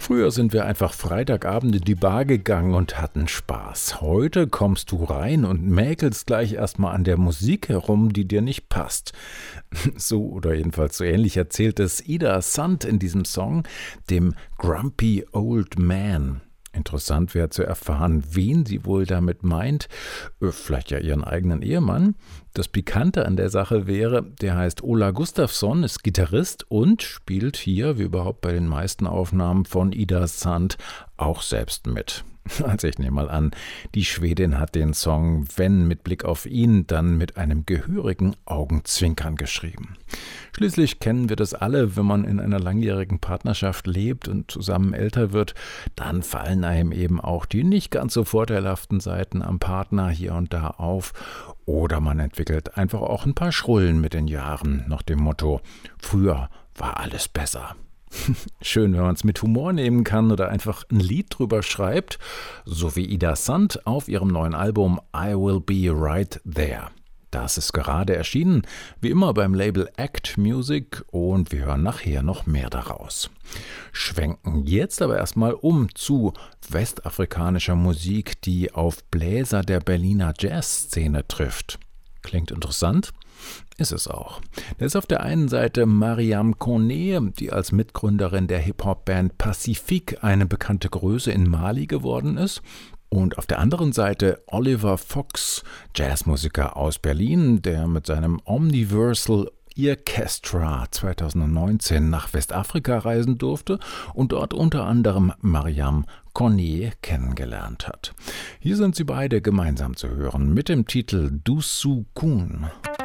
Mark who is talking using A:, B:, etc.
A: Früher sind wir einfach Freitagabend in die Bar gegangen und hatten Spaß. Heute kommst du rein und mäkelst gleich erstmal an der Musik herum, die dir nicht passt. So oder jedenfalls so ähnlich erzählt es Ida Sand in diesem Song, dem Grumpy Old Man. Interessant wäre zu erfahren, wen sie wohl damit meint. Vielleicht ja ihren eigenen Ehemann. Das Pikante an der Sache wäre, der heißt Ola Gustafsson, ist Gitarrist und spielt hier, wie überhaupt bei den meisten Aufnahmen von Ida Sand, auch selbst mit. Also ich nehme mal an, die Schwedin hat den Song, wenn mit Blick auf ihn, dann mit einem gehörigen Augenzwinkern geschrieben. Schließlich kennen wir das alle, wenn man in einer langjährigen Partnerschaft lebt und zusammen älter wird, dann fallen einem eben auch die nicht ganz so vorteilhaften Seiten am Partner hier und da auf. Oder man entwickelt einfach auch ein paar Schrullen mit den Jahren, nach dem Motto, früher war alles besser. Schön, wenn man es mit Humor nehmen kann oder einfach ein Lied drüber schreibt, so wie Ida Sand auf ihrem neuen Album I Will Be Right There. Das ist gerade erschienen, wie immer beim Label Act Music, und wir hören nachher noch mehr daraus. Schwenken jetzt aber erstmal um zu westafrikanischer Musik, die auf Bläser der Berliner Jazzszene trifft. Klingt interessant? Ist es auch. Da ist auf der einen Seite Mariam Kone, die als Mitgründerin der Hip-Hop-Band Pacifique eine bekannte Größe in Mali geworden ist. Und auf der anderen Seite Oliver Fox, Jazzmusiker aus Berlin, der mit seinem Omniversal Orchestra 2019 nach Westafrika reisen durfte und dort unter anderem Mariam Kone kennengelernt hat. Hier sind sie beide gemeinsam zu hören mit dem Titel Dusu Kun.